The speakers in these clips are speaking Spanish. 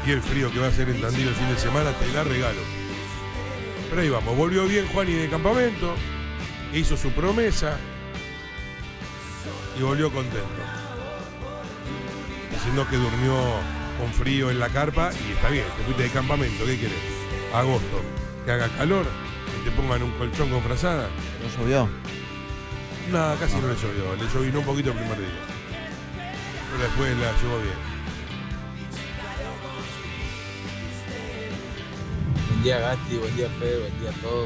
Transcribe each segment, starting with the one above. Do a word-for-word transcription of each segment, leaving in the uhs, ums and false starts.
y el frío que va a hacer en Tandil el fin de semana, te la regalo. Pero ahí vamos, volvió bien Juani de campamento, hizo su promesa y volvió contento. Diciendo que durmió con frío en la carpa y está bien, te fuiste de campamento, ¿qué querés? Agosto, que haga calor, que te pongan un colchón con frazada. ¿No llovió? No, casi no, no le llovió, le llovinó un poquito el primer día. Pero después la llevó bien. Buen día Gasti, buen día Fede, buen día a todos.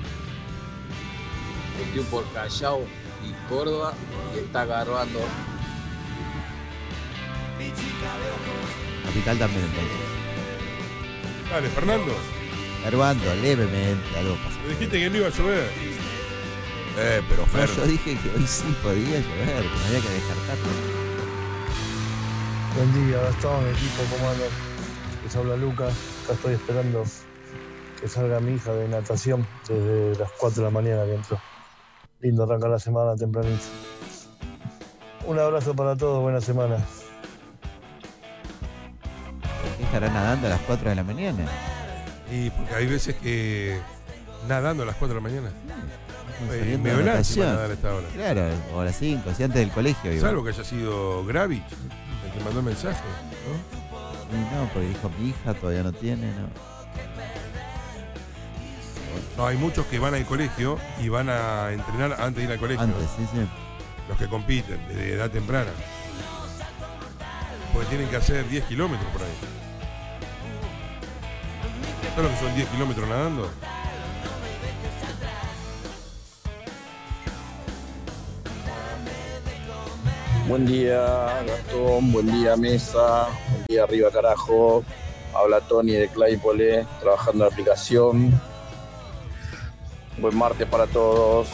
Estoy por Callao y Córdoba y está garbando. Capital también entonces. Dale, Fernando. Garbando levemente, algo pasa. Me dijiste que no iba a llover. Eh, pero Fer. No, yo dije que hoy sí podía llover, que no había que descartarlo. Buen día, Gastón, equipo, ¿cómo andan? Les habla Lucas, acá estoy esperando que salga mi hija de natación desde las cuatro de la mañana que entró. Lindo arrancar la semana tempranito. Un abrazo para todos, buena semana. ¿Por qué estará nadando a las cuatro de la mañana? Y porque hay veces que nadando a las cuatro de la mañana. Eh, me voy a nadar a esta hora. Claro, o a las cinco, si antes del colegio. Igual. Salvo que haya sido Gravich el que mandó el mensaje, ¿no? Y no, porque dijo mi hija todavía no tiene, no. No, hay muchos que van al colegio y van a entrenar antes de ir al colegio. Antes, sí, sí. Los que compiten desde edad temprana. Porque tienen que hacer diez kilómetros por ahí. ¿Sabes lo que son diez kilómetros nadando? Buen día, Gastón, buen día, Mesa, buen día, arriba, carajo. Habla Tony de Claypole, trabajando en la aplicación. Buen martes para todos.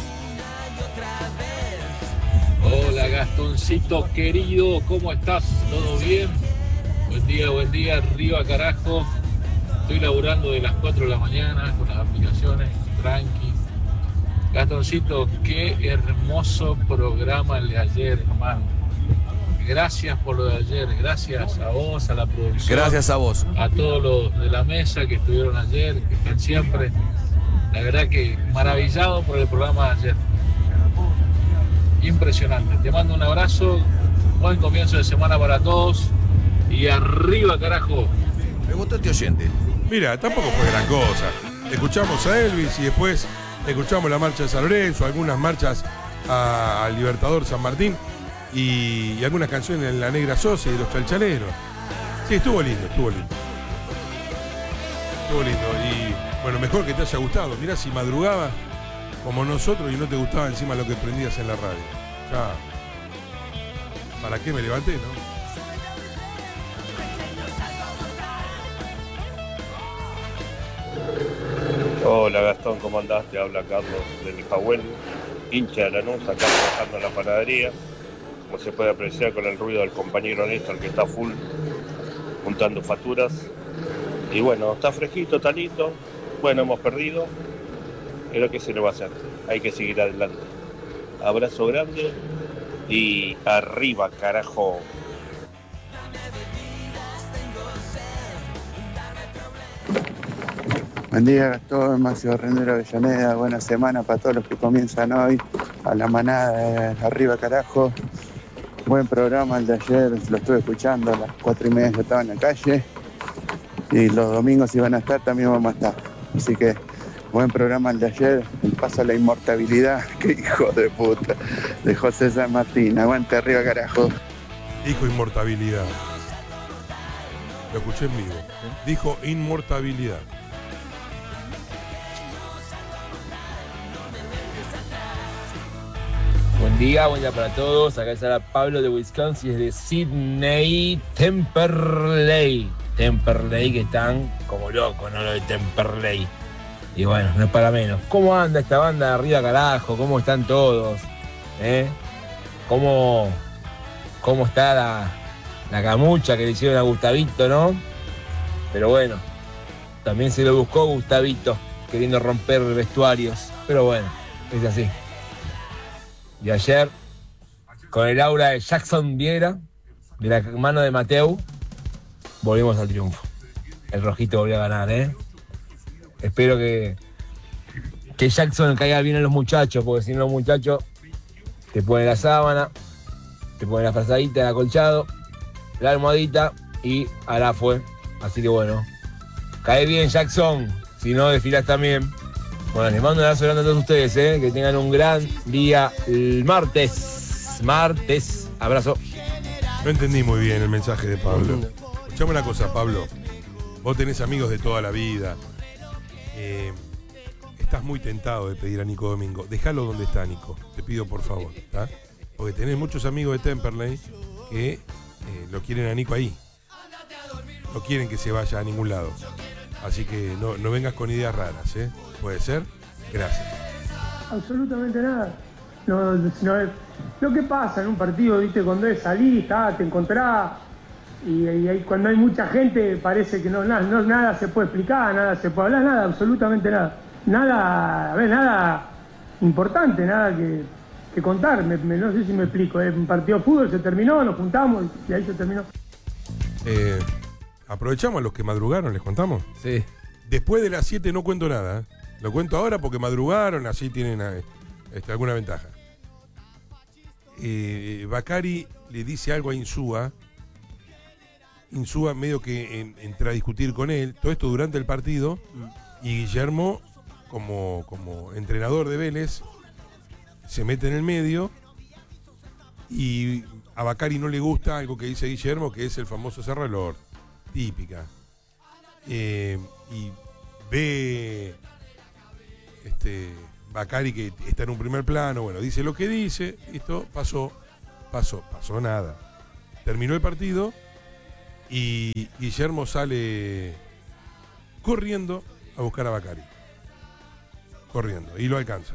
Hola, Gastoncito querido, ¿cómo estás? ¿Todo bien? Buen día, buen día, arriba, carajo. Estoy laburando de las cuatro de la mañana con las aplicaciones, tranqui. Gastoncito, qué hermoso programa el de ayer, hermano. Gracias por lo de ayer, gracias a vos, a la producción. Gracias a vos. A todos los de la mesa que estuvieron ayer, que están siempre. La verdad que maravillado por el programa de ayer. Impresionante. Te mando un abrazo, buen comienzo de semana para todos y arriba, carajo. Me gustó este oyente. Mira, tampoco fue gran cosa. Escuchamos a Elvis y después escuchamos la marcha de San Lorenzo, algunas marchas al Libertador San Martín y, y algunas canciones de La Negra Sosa y de los Chalchaleros. Sí, estuvo lindo, estuvo lindo. Estuvo lindo y bueno, mejor que te haya gustado. Mirá si madrugabas como nosotros y no te gustaba encima lo que prendías en la radio. Ya, ¿para qué me levanté, no? Hola Gastón, ¿cómo andás? Te habla Carlos de Mijahuel, hincha de Lanús, acá trabajando en la panadería. Como se puede apreciar con el ruido del compañero Néstor que está full juntando facturas. Y bueno, está fresquito, está lindo. Bueno, hemos perdido, pero ¿qué se le va a hacer? Hay que seguir adelante. Abrazo grande y arriba, carajo. Buen día, Gastón, Máximo Rendero Avellaneda. Buena semana para todos los que comienzan hoy. A la manada de arriba, carajo. Buen programa el de ayer, lo estuve escuchando. A las cuatro y media yo estaba en la calle. Y los domingos si van a estar, también vamos a estar. Así que, buen programa el de ayer. El paso a la inmortabilidad. Qué hijo de puta. De José San Martín. Aguante arriba, carajo. Dijo inmortabilidad. Lo escuché en vivo. Dijo inmortabilidad. Buen día, buen día para todos. Acá está Pablo de Wisconsin, desde Sydney, Temperley. Temperley, que están como locos, ¿no? Lo de Temperley. Y bueno, no es para menos. ¿Cómo anda esta banda de arriba, carajo? ¿Cómo están todos? ¿Eh? ¿Cómo, cómo está la, la camucha que le hicieron a Gustavito, no? Pero bueno, también se lo buscó Gustavito, queriendo romper vestuarios. Pero bueno, es así. Y ayer, con el aura de Jackson Viera, de la mano de Mateu, volvimos al triunfo. el rojito volvió a ganar, ¿eh? Espero que, que Jackson caiga bien a los muchachos, porque si no los muchachos te ponen la sábana, te ponen la frazadita, el acolchado, la almohadita y ahora fue. Así que bueno, cae bien Jackson, si no desfilás también. Bueno, les mando un abrazo grande a todos ustedes, ¿eh? Que tengan un gran día el martes. Martes. Abrazo. No entendí muy bien el mensaje de Pablo. Escuchame una cosa, Pablo. Vos tenés amigos de toda la vida. Eh, estás muy tentado de pedir a Nico Domingo. Déjalo donde está, Nico. Te pido por favor. ¿Tá? Porque tenés muchos amigos de Temperley que eh, lo quieren a Nico ahí. No quieren que se vaya a ningún lado. Así que no, no vengas con ideas raras, ¿eh? ¿Puede ser? Gracias. Absolutamente nada. No, no, lo que pasa en un partido, viste, cuando es salir, está, te encontrás, y, y, y cuando hay mucha gente parece que no, nada, no, nada se puede explicar, nada se puede hablar, nada, absolutamente nada. Nada, a ver, nada importante, nada que, que contar. Me, me, no sé si me explico. Es un partido de fútbol, se terminó, nos juntamos y ahí se terminó. Eh, aprovechamos a los que madrugaron, ¿les contamos? Sí. Después de las siete no cuento nada, ¿eh? Lo cuento ahora porque madrugaron, así tienen eh, este, alguna ventaja. Eh, Bacari le dice algo a Insúa. Insúa medio que en, entra a discutir con él, todo esto durante el partido, y Guillermo, como, como entrenador de Vélez, se mete en el medio, y a Bacari no le gusta algo que dice Guillermo, que es el famoso cerralor, típica. Eh, y ve este Bacari que está en un primer plano, bueno, dice lo que dice, esto pasó, pasó, pasó nada. Terminó el partido y Guillermo sale corriendo a buscar a Bacari. Corriendo, y lo alcanza.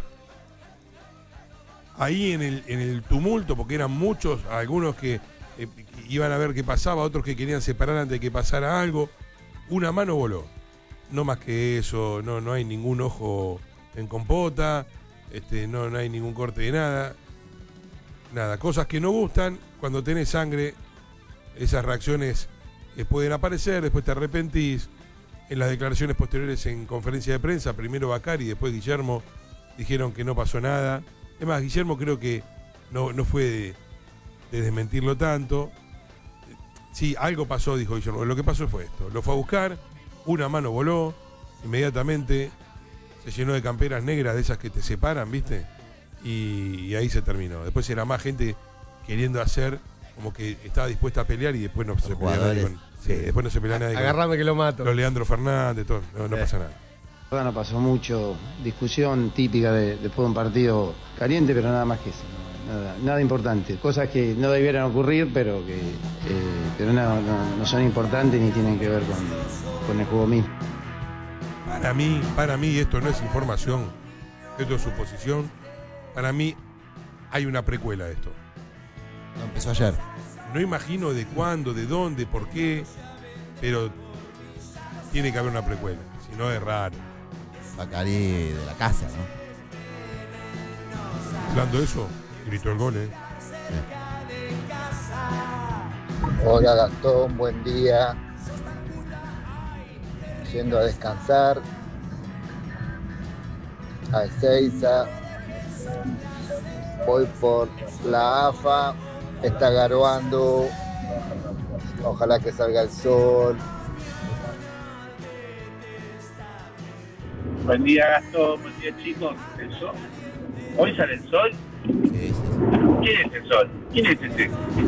Ahí en el, en el tumulto, porque eran muchos, algunos que eh, iban a ver qué pasaba, otros que querían separar antes de que pasara algo, una mano voló. No más que eso, no, no hay ningún ojo en compota, este, no, no hay ningún corte de nada. Nada, cosas que no gustan, cuando tenés sangre, esas reacciones eh, pueden aparecer, después te arrepentís. En las declaraciones posteriores en conferencia de prensa, primero Bacari y después Guillermo dijeron que no pasó nada. Es más, Guillermo creo que no, no fue de, de desmentirlo tanto. Sí, algo pasó, dijo Guillermo. Lo que pasó fue esto. Lo fue a buscar, una mano voló, inmediatamente se llenó de camperas negras de esas que te separan, ¿viste? Y, y ahí se terminó. Después era más gente queriendo hacer como que estaba dispuesta a pelear y después no se pelea nadie con... Sí, después no se pelea nadie con... Agarrame que lo mato. Los Leandro Fernández, todo. No, no eh. pasa nada. No pasó mucho, discusión típica de, después de un partido caliente, pero nada más que eso, nada, nada importante. Cosas que no debieran ocurrir, pero que eh, pero no, no, no son importantes ni tienen que ver con, con el juego mismo. Para mí, para mí esto no es información, esto es suposición. Para mí hay una precuela de esto. No empezó ayer. No imagino de cuándo, de dónde, por qué, pero tiene que haber una precuela, si no es raro. Bacari de la casa, ¿no? Hablando de eso, gritó el gol, ¿eh? Sí. Hola Gastón, buen día. Yendo a descansar a Ezeiza. Voy por la A F A, está garoando. Ojalá que salga el sol. Buen día Gastón, buen día chicos. ¿El sol? ¿Hoy sale el sol? Sí, sí. ¿Quién es el sol? ¿Quién es ese?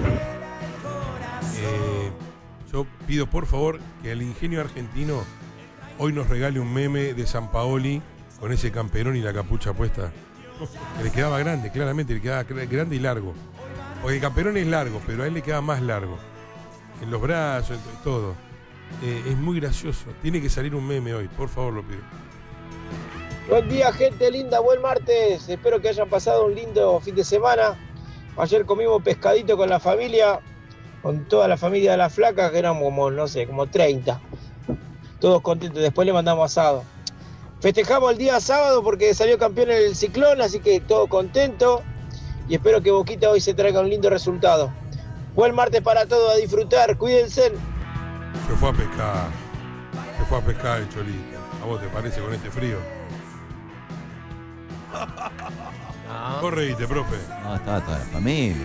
Eh, yo pido por favor que el Ingenio Argentino hoy nos regale un meme de Sampaoli con ese camperón y la capucha puesta. Que le quedaba grande, claramente, le quedaba grande y largo. Porque el camperón es largo, pero a él le queda más largo. En los brazos, en todo. Eh, es muy gracioso. Tiene que salir un meme hoy, por favor lo pido. Buen día, gente linda, buen martes. Espero que hayan pasado un lindo fin de semana. Ayer comimos pescadito con la familia, con toda la familia de la flaca, que éramos como, no sé, como treinta. Todos contentos. Después le mandamos asado. Festejamos el día sábado porque salió campeón el Ciclón, así que todo contento. Y espero que Boquita hoy se traiga un lindo resultado. Buen martes para todos, a disfrutar, cuídense. Se fue a pescar. Se fue a pescar el Cholito. ¿A vos te parece con este frío? No. Vos reíste, profe. No, estaba toda la familia.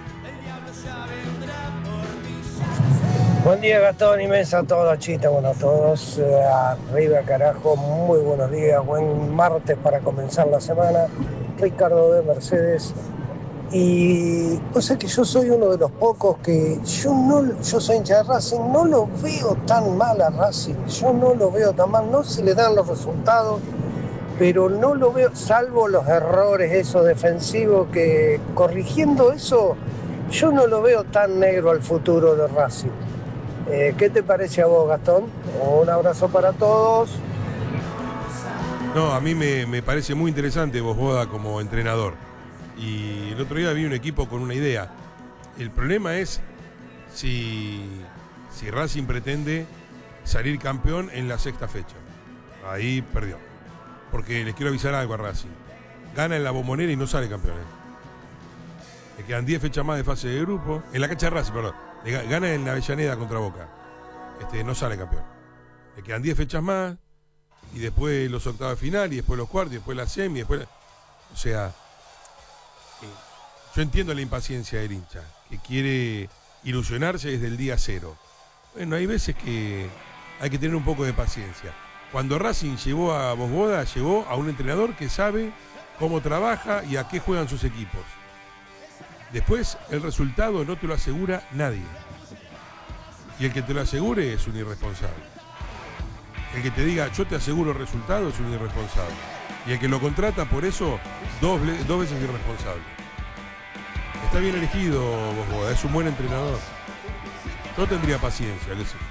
Buen día, Gastón y Mesa, todos chita, bueno, a todos, eh, arriba carajo, muy buenos días, buen martes para comenzar la semana. Ricardo de Mercedes. Y cosa que yo soy uno de los pocos que yo no, yo soy hincha de Racing, no lo veo tan mal a Racing, yo no lo veo tan mal, no se le dan los resultados, pero no lo veo, salvo los errores esos defensivos que corrigiendo eso, yo no lo veo tan negro al futuro de Racing. Eh, ¿Qué te parece a vos, Gastón? Un abrazo para todos. No, a mí me, me parece muy interesante Vosboda como entrenador. Y el otro día vi un equipo con una idea. El problema es si, si Racing pretende salir campeón en la sexta fecha. Ahí perdió. Porque les quiero avisar algo a Racing. Gana en la Bombonera y no sale campeón. ¿eh? Le quedan diez fechas más de fase de grupo. En la cancha de Racing, perdón. Le gana en la Avellaneda contra Boca. Este, no sale campeón. Le quedan diez fechas más. Y después los octavos de final. Y después los cuartos. Y después la semi. Y después la... O sea... Yo entiendo la impaciencia del hincha, que quiere ilusionarse desde el día cero. Bueno, hay veces que hay que tener un poco de paciencia. Cuando Racing llevó a Vosboda, llevó a un entrenador que sabe cómo trabaja y a qué juegan sus equipos. Después, el resultado no te lo asegura nadie. Y el que te lo asegure es un irresponsable. El que te diga, yo te aseguro el resultado, es un irresponsable. Y el que lo contrata por eso, dos, dos veces irresponsable. Está bien elegido Vosboda, es un buen entrenador. Yo tendría paciencia, que sí.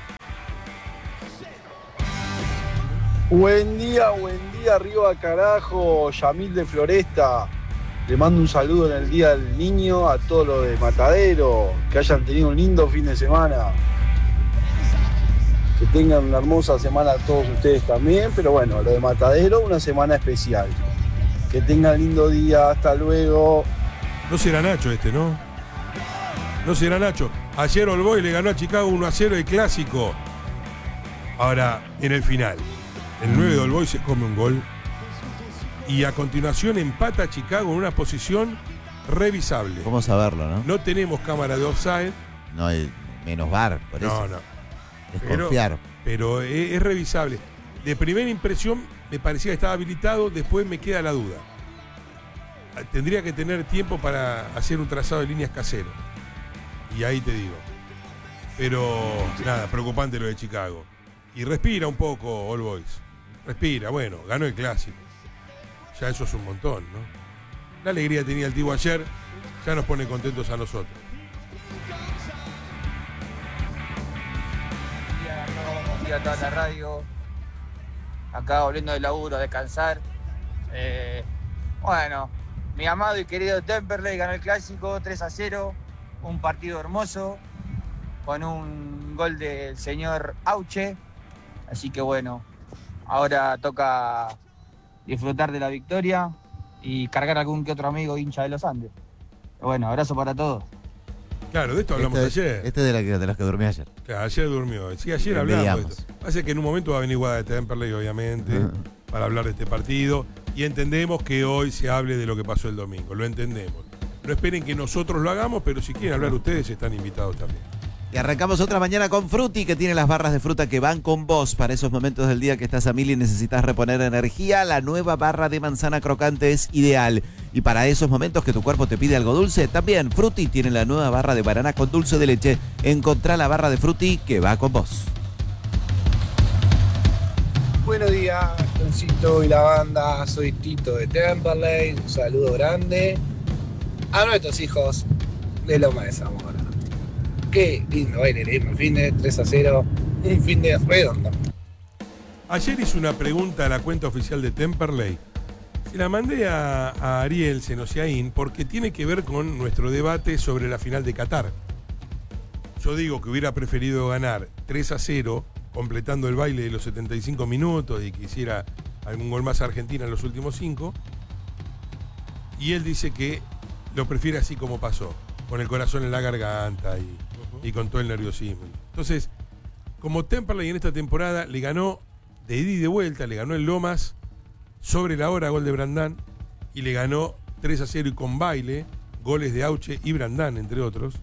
Buen día, buen día, arriba carajo, Yamil de Floresta. Le mando un saludo en el Día del Niño a todos los de Matadero, que hayan tenido un lindo fin de semana. Que tengan una hermosa semana todos ustedes también, pero bueno, lo de Matadero, una semana especial. Que tengan lindo día, hasta luego. No será Nacho este, ¿no? No será Nacho. Ayer All Boys le ganó a Chicago uno a cero el clásico. Ahora, en el final, el nueve de All Boys se come un gol. Y a continuación empata a Chicago en una posición revisable. ¿Cómo saberlo, no? No tenemos cámara de offside. No hay menos V A R, por eso. No, no. Desconfiar. Pero, pero es, es revisable. De primera impresión me parecía que estaba habilitado, después me queda la duda. Tendría que tener tiempo para hacer un trazado de líneas casero. Y ahí te digo. Pero nada, preocupante lo de Chicago. Y respira un poco All Boys. Respira, bueno, ganó el clásico. Ya eso es un montón, ¿no? La alegría que tenía el Tibo ayer ya nos pone contentos a nosotros. Buen día a toda la radio. Acá volviendo del laburo a descansar. Eh, bueno, mi amado y querido Temperley ganó el clásico tres a cero. Un partido hermoso. Con un gol del señor Auche. Así que bueno, ahora toca disfrutar de la victoria y cargar a algún que otro amigo hincha de los Andes. Bueno, abrazo para todos. Claro, de esto hablamos este, ayer. Este de, la que, de los que durmió ayer. Claro, ayer durmió. Sí, ayer hablamos de esto. Hace que en un momento va a venir Guada de Temperley, obviamente, uh-huh. para hablar de este partido. Y entendemos que hoy se hable de lo que pasó el domingo. Lo entendemos. No esperen que nosotros lo hagamos, pero si quieren hablar ustedes, están invitados también. Y arrancamos otra mañana con Fruti, que tiene las barras de fruta que van con vos para esos momentos del día que estás a mil y necesitas reponer energía. La nueva barra de manzana crocante es ideal. Y para esos momentos que tu cuerpo te pide algo dulce, también Fruti tiene la nueva barra de banana con dulce de leche. Encontrá la barra de Fruti que va con vos. Buenos días, Toncito y la banda. Soy Tito de Temperley. Un saludo grande a nuestros hijos de Loma de Zamora. Qué lindo baile, el fin de tres a cero, un fin de redondo. Ayer hice una pregunta a la cuenta oficial de Temperley. Se la mandé a, a Ariel Senosiaín porque tiene que ver con nuestro debate sobre la final de Qatar. Yo digo que hubiera preferido ganar tres a cero, completando el baile de los setenta y cinco minutos y que hiciera algún gol más a Argentina en los últimos cinco. Y él dice que lo prefiere así como pasó, con el corazón en la garganta y... y con todo el nerviosismo. Entonces, como Temperley en esta temporada le ganó de ida y de vuelta, le ganó el Lomas sobre la hora, gol de Brandán, y le ganó tres a cero y con baile, goles de Auche y Brandán, entre otros.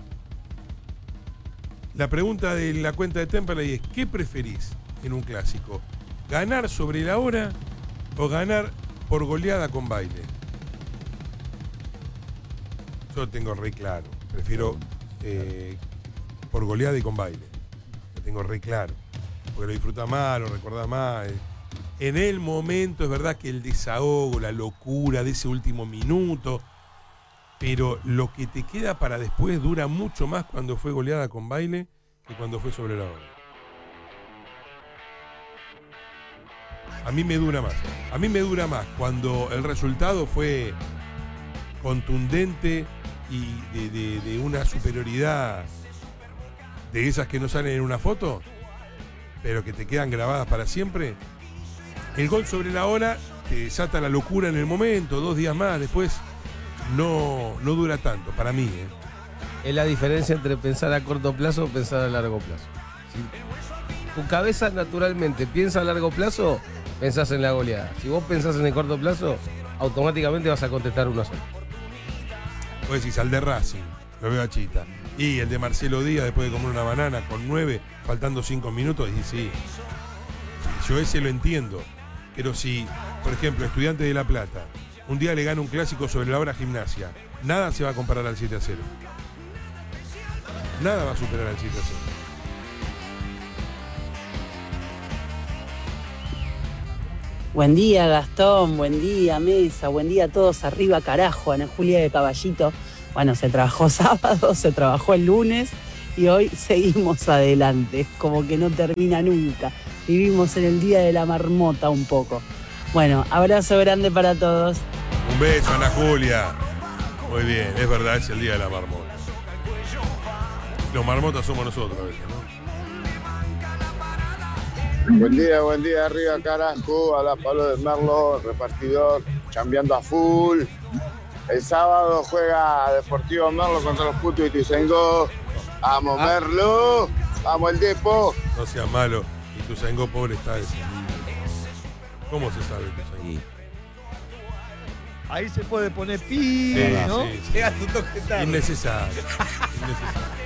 La pregunta de la cuenta de Temperley es: ¿qué preferís en un clásico? ¿Ganar sobre la hora o ganar por goleada con baile? Yo tengo re claro, prefiero eh, por goleada y con baile. Lo tengo re claro, porque lo disfrutás más, lo recordás más. Eh. En el momento es verdad que el desahogo, la locura de ese último minuto, pero lo que te queda para después dura mucho más cuando fue goleada con baile que cuando fue sobre la hora. A mí me dura más. A mí me dura más cuando el resultado fue contundente y de, de, de una superioridad de esas que no salen en una foto, pero que te quedan grabadas para siempre. El gol sobre la hora te desata la locura en el momento, dos días más, después no, no dura tanto, para mí. ¿eh? Es la diferencia entre pensar a corto plazo o pensar a largo plazo. Si tu cabeza naturalmente piensa a largo plazo, pensás en la goleada. Si vos pensás en el corto plazo, automáticamente vas a contestar uno solo. Vos decís al de Racing, lo veo a Chita. Y el de Marcelo Díaz después de comer una banana con nueve, faltando cinco minutos, y sí, yo ese lo entiendo. Pero si, por ejemplo, Estudiantes de La Plata, un día le gana un clásico sobre la hora Gimnasia, nada se va a comparar al siete a cero. Nada va a superar al siete a cero. Buen día, Gastón, buen día, Mesa, buen día a todos arriba, carajo, Ana Julia de Caballito. Bueno, se trabajó sábado, se trabajó el lunes y hoy seguimos adelante, como que no termina nunca. Vivimos en el día de la marmota un poco. Bueno, abrazo grande para todos. Un beso, Ana Julia. Muy bien, es verdad, es el día de la marmota. Los marmotas somos nosotros a veces, ¿no? Buen día, buen día, arriba carajo, a la Pablo del Merlo, repartidor, chambeando a full. El sábado juega Deportivo Merlo contra los putos de Ituzaingó. Vamos, ah. Merlo, vamos el Depo. No sea malo, Ituzaingó pobre está decidido. ¿Cómo se sabe Ituzaingó? Ahí se puede poner pi, sí, ¿no? Sí, sí. Llega tu toque tarde. Innecesario. Innecesario.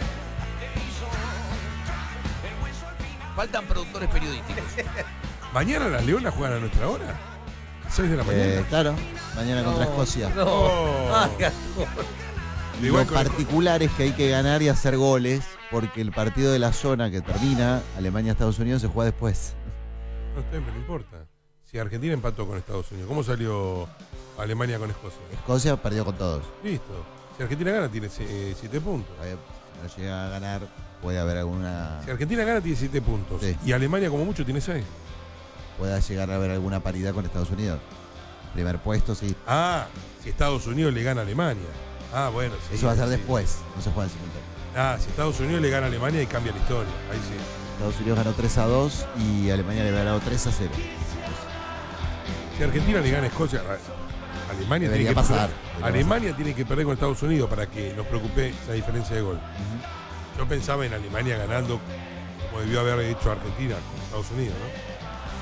Faltan productores periodísticos. ¿Mañana las Leonas juegan a nuestra hora? ¿seis de la mañana? Eh, claro, mañana no, contra Escocia. No. Oh. Lo particular es que hay que ganar y hacer goles, porque el partido de la zona que termina, Alemania-Estados Unidos, se juega después. No, está bien, pero no importa. Si Argentina empató con Estados Unidos, ¿cómo salió Alemania con Escocia? Escocia perdió con todos. Listo. Si Argentina gana, tiene siete puntos. Si no llega a ganar, puede haber alguna... Si Argentina gana, tiene siete puntos. Sí. Y Alemania, como mucho, tiene seis. Pueda llegar a haber alguna paridad con Estados Unidos. Primer puesto, sí. Ah, si Estados Unidos le gana a Alemania. Ah, bueno, sí. Eso va a ser sí. después, no se juega en simultáneo. Ah, si Estados Unidos le gana a Alemania y cambia la historia. Ahí sí. Estados Unidos ganó tres a dos y Alemania le ganó tres a cero. Si Argentina le gana a Escocia, Alemania Debería tiene que pasar. perder. Alemania pasar. tiene que perder con Estados Unidos para que nos preocupe esa diferencia de gol. Uh-huh. Yo pensaba en Alemania ganando como debió haber hecho Argentina con Estados Unidos, ¿no?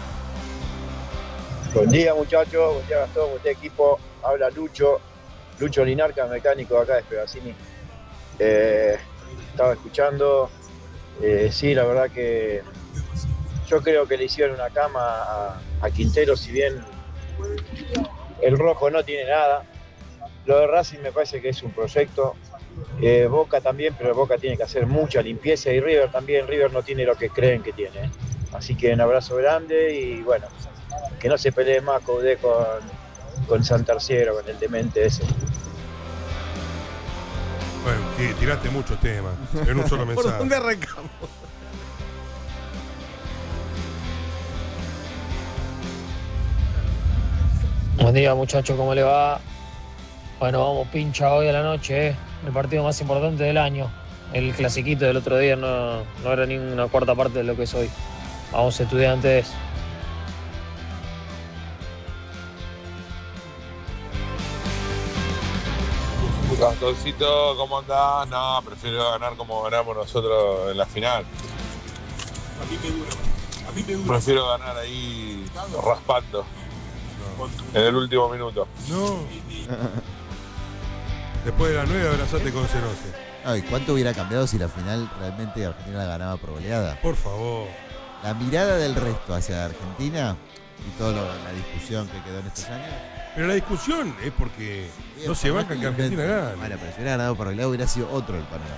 Buen día, muchachos, buen día, Gastón, buen día, equipo. Habla Lucho, Lucho Linarca, mecánico de acá de Espegacini. Eh, estaba escuchando, eh, sí, la verdad que yo creo que le hicieron una cama a, a Quintero, si bien el rojo no tiene nada. Lo de Racing me parece que es un proyecto. Eh, Boca también, pero Boca tiene que hacer mucha limpieza y River también. River no tiene lo que creen que tiene. Así que un abrazo grande y bueno, que no se pelee más Coudet con, con Santarciero, con el demente ese. Bueno, sí, tiraste muchos temas en un solo mensaje. ¿Por dónde arrancamos? Buen día, muchachos, ¿cómo le va? Bueno, vamos pincha hoy a la noche, ¿eh? El partido más importante del año. El clasiquito del otro día no, no era ni una cuarta parte de lo que es hoy. Vamos, Estudiantes. Gastoncito, ¿cómo andás? No, prefiero ganar como ganamos nosotros en la final. Prefiero ganar ahí raspando. En el último minuto. No. Después de las nueve abrazate con Cenose. Ay, ¿cuánto hubiera cambiado si la final realmente Argentina la ganaba por goleada? Por favor. La mirada del resto hacia Argentina y toda la discusión que quedó en estos años. Pero la discusión es porque Bien, no se banca que Argentina gane. Bueno, pero si hubiera ganado por goleada hubiera sido otro el panorama.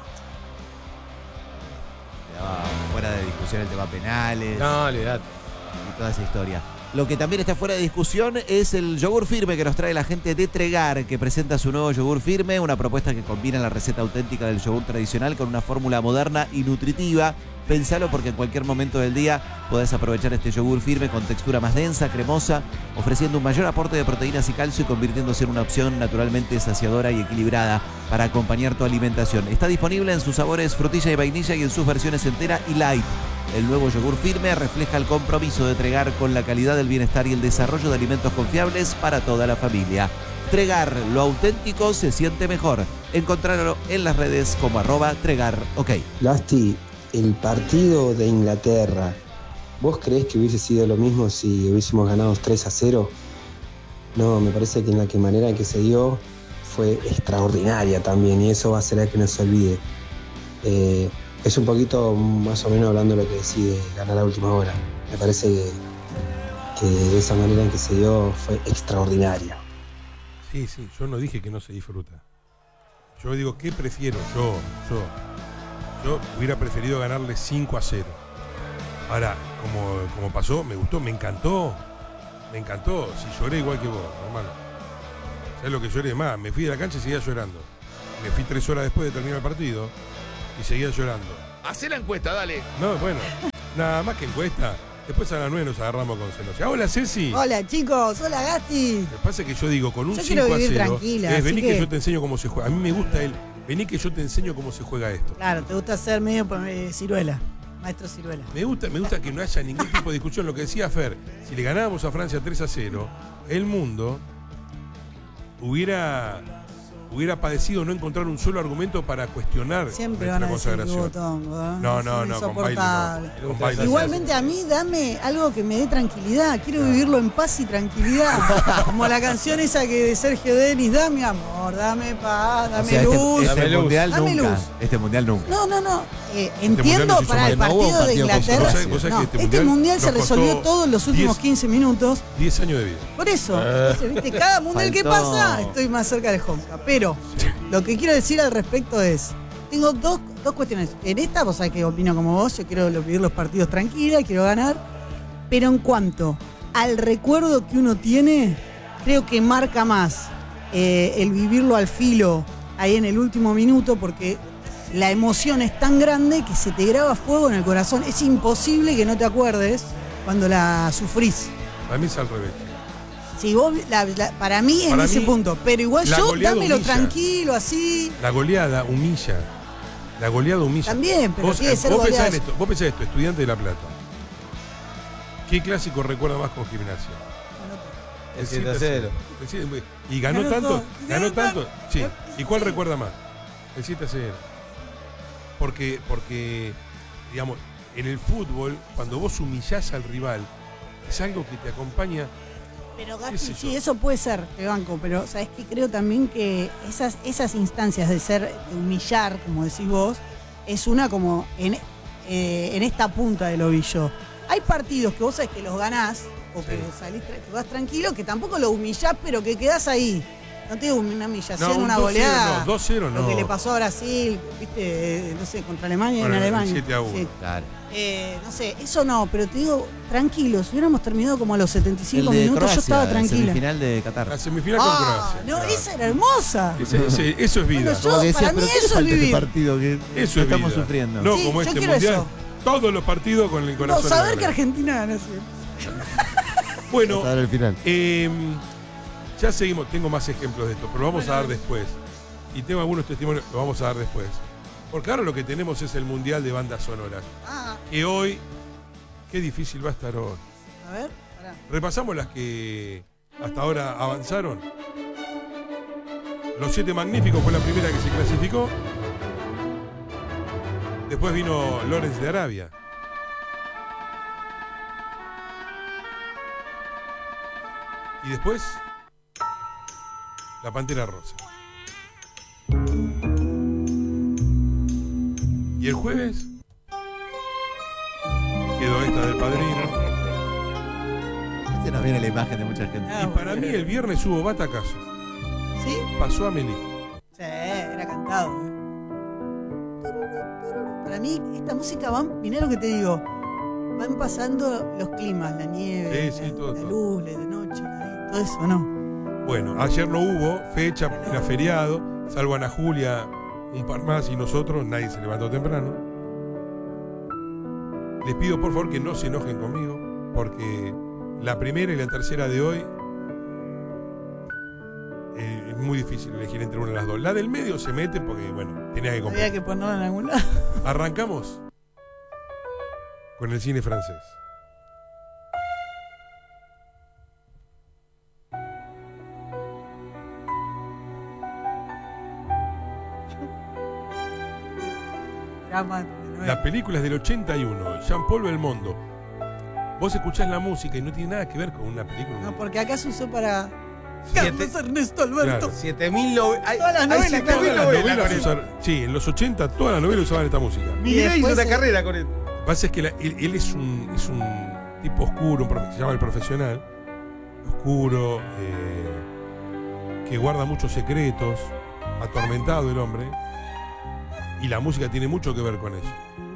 Quedaba fuera de discusión el tema penales. No, olvidate. Y toda esa historia. Lo que también está fuera de discusión es el yogur firme que nos trae la gente de Tregar, que presenta su nuevo yogur firme, una propuesta que combina la receta auténtica del yogur tradicional con una fórmula moderna y nutritiva. Pensalo porque en cualquier momento del día podés aprovechar este yogur firme con textura más densa, cremosa, ofreciendo un mayor aporte de proteínas y calcio y convirtiéndose en una opción naturalmente saciadora y equilibrada para acompañar tu alimentación. Está disponible en sus sabores frutilla y vainilla y en sus versiones entera y light. El nuevo yogur firme refleja el compromiso de Tregar con la calidad del bienestar y el desarrollo de alimentos confiables para toda la familia. Tregar, lo auténtico se siente mejor. Encontrarlo en las redes como arroba Tregar, ok. Lasti, el partido de Inglaterra, ¿vos creés que hubiese sido lo mismo si hubiésemos ganado tres a cero? No, me parece que en la que manera en que se dio fue extraordinaria también y eso va a ser que no se olvide. Eh, es un poquito más o menos hablando de lo que decide ganar la última hora. Me parece que, que de esa manera en que se dio fue extraordinaria. Sí, sí, yo no dije que no se disfruta. Yo digo, ¿qué prefiero? Yo, yo. Yo hubiera preferido ganarle cinco a cero. Ahora, como, como pasó, me gustó, me encantó. Me encantó. Si lloré igual que vos, hermano. ¿Sabés lo que lloré más? Me fui de la cancha y seguía llorando. Me fui tres horas después de terminar el partido y seguía llorando. Hacé la encuesta, dale. No, bueno, nada más que encuesta. Después a las nueve nos agarramos con Cenose. Hola, Ceci. Hola, chicos. Hola, Gasti. Lo que pasa es que yo digo, con un Yo cinco quiero a vivir cero, tranquila, es vení así que... que- yo te enseño cómo se juega. A mí me gusta el, vení que yo te enseño cómo se juega esto. Claro, te gusta ser medio eh, ciruela. Maestro ciruela. Me gusta, me gusta que no haya ningún tipo de discusión. Lo que decía Fer, si le ganábamos a Francia tres a cero, el mundo hubiera, hubiera padecido no encontrar un solo argumento para cuestionar Siempre nuestra van a decir que consagración. hubo tongo, ¿eh? No, no, Es no, con baile insoportable. no. Con baile Igualmente a mí dame algo que me dé tranquilidad. Quiero vivirlo en paz y tranquilidad. Como la canción esa que de Sergio Denis, dame amor, dame paz, dame O sea, este- luz. este, mundial dame nunca. luz. Este mundial nunca. No, no, no. Eh, mundial entiendo nos hizo para mal. el No hubo un partido de partido con Inglaterra. Vos sabés- vos sabés No, que este este mundial mundial se nos costó resolvió todo en los últimos diez quince minutos. diez años de vida. Por eso, Eh. entonces, ¿viste? Cada mundial que Faltó. pasa, estoy más cerca del Honka. Pero lo que quiero decir al respecto es, tengo dos, dos cuestiones. En esta, vos sabés que opino como vos, yo quiero vivir los partidos tranquila, quiero ganar. Pero en cuanto al recuerdo que uno tiene, creo que marca más eh, el vivirlo al filo ahí en el último minuto, porque la emoción es tan grande que se te graba fuego en el corazón. Es imposible que no te acuerdes cuando la sufrís. Para mí es al revés. Si vos, la- la- para mí es en Para ese mí, punto, pero igual la yo goleada dámelo humilla. tranquilo, así. La goleada humilla. La goleada humilla. También, pero vos, tiene que ser vos pensás goleada. en esto, vos pensás esto, Estudiante de La Plata. ¿Qué clásico recuerda más con Gimnasia? El siete a cero. El siete- Y ganó Ganó tanto, todo. ganó tanto. Sí. ¿Y cuál recuerda más? El siete a cero. Porque, porque, digamos, en el fútbol, cuando vos humillás al rival, es algo que te acompaña. Pero qué Gasti, sé yo. sí, eso puede ser, te banco, pero sabes que creo también que esas, esas instancias de ser, de humillar, como decís vos, es una como en, eh, en esta punta del ovillo. Hay partidos que vos sabés que los ganás, o que salís, tra- que vas tranquilo, que tampoco lo humillás, pero que quedás ahí. No te digo una humillación, No, un una dos cero goleada. no, dos cero no. Lo que le pasó a Brasil, viste, eh, no sé, contra Alemania Bueno, en el Alemania. siete a uno. Sí. Claro. Eh, no sé, eso no, pero te digo, tranquilo, si hubiéramos terminado como a los setenta y cinco El de minutos, Croacia, yo estaba la tranquila. semifinal de Qatar. La semifinal con Ah, Croacia. no, claro. esa era hermosa. Ese- ese- eso es vida. Bueno, yo- Como que decía, para pero mí ¿qué le eso es falta a este vivir. partido que Eso lo es estamos vida. sufriendo? No, Sí, como yo este quiero mundial. eso. Todos los partidos con el No, corazón. en saber la que garganta. Argentina gana siempre. Bueno, Vamos a ver el final. eh, ya seguimos. Tengo más ejemplos de esto, pero lo vamos a dar después. Y tengo algunos testimonios, lo vamos a dar después. Porque ahora lo que tenemos es el Mundial de Bandas Sonoras. Ah, Que hoy, qué difícil va a estar hoy. a ver, pará. Repasamos las que hasta ahora avanzaron. Los Siete Magníficos fue la primera que se clasificó. Después vino Lawrence de Arabia. Y después, La Pantera Rosa. Y el jueves quedó esta del Padrino. Se nos viene la imagen de mucha gente. Y para mí el viernes hubo batacazo. ¿Sí? Pasó a Amelie. Sí, era cantado. ¿eh? Para mí, esta música va, mirá lo que te digo, van pasando los climas, la nieve, Sí, sí, la, todo, la todo. luz, la de noche, la- todo eso, ¿no? Bueno, ayer no hubo fecha, era feriado, salvo Ana Julia, un par más y nosotros, nadie se levantó temprano. Les pido por favor que no se enojen conmigo, porque la primera y la tercera de hoy eh, es muy difícil elegir entre una de las dos. La del medio se mete porque, bueno, tenía que Había comprar. que ponerlo en algún lado. Arrancamos con el cine francés. Drama de telenovela. La película es del ochenta y uno, Jean-Paul Belmondo. Vos escuchás la música y no tiene nada que ver con una película. No, porque acá se usó para Siete- Carlos Ernesto Alberto. Claro. siete mil novelas. Todas las novelas, claro. Todas las novelas con esto. usaron- sí, en los ochenta todas las novelas usaban esta música. Lo Miguel hizo después una se- carrera con esto. que pasa es que la- él, él es, un, es un tipo oscuro, un profe- se llama El Profesional, oscuro, eh, que guarda muchos secretos, atormentado el hombre, y la música tiene mucho que ver con eso.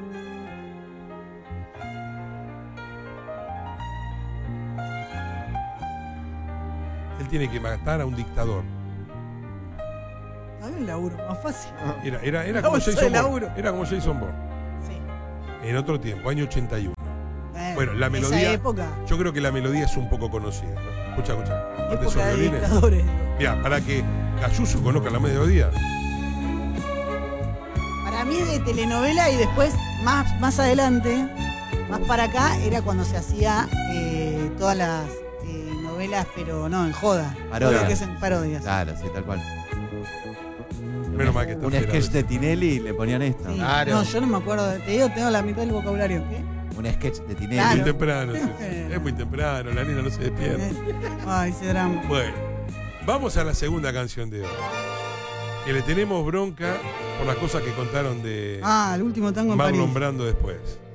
Él tiene que matar a un dictador. Había un laburo más fácil. Era, era, era, La como bolsa de Jason laburo. Bourne, era como Jason Bourne. Sí. En otro tiempo, año ochenta y uno. Eh, Bueno, la esa melodía. época, Yo creo que la melodía es un poco conocida, ¿no? Escucha, escucha. Aparte esos época de violines. dictadores. Mira, para que Cayuso conozca la melodía. Para mí de telenovela y después, más, más adelante, más para acá, era cuando se hacía eh, todas las eh, novelas, pero no, en joda. Parodias. Todo lo que es en parodias. Claro, sí, tal cual. Menos mal que está Un fiera sketch de- de Tinelli y le ponían esto. Sí. Claro. No, yo no me acuerdo. Te digo, tengo la mitad del vocabulario. ¿Qué? Un sketch de Tinelli. Claro. Muy temprano, sí, sí. Es muy temprano, la nena no se despierta. Ay, ese drama. Bueno, vamos a la segunda canción de hoy. Que le tenemos bronca por las cosas que contaron de Ah, el último tango en París. Marlon Brando después.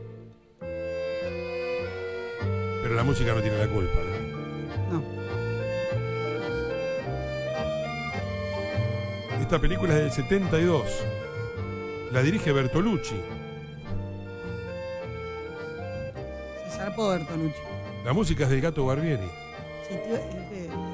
Pero la música no tiene la culpa, ¿no? No. Esta película es del setenta y dos. La dirige Bertolucci. Se zarpó Bertolucci. La música es del Gato Barbieri. Sí, tío, es de-